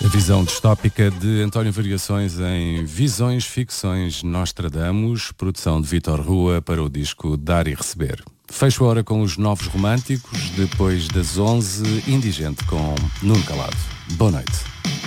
Visão distópica de António Variações em Visões, Ficções, Nostradamus, produção de Vítor Rua para o disco Dar e Receber. Fecho a hora com os Novos Românticos, depois das 11, Indigente com Nuno Calado. Boa noite.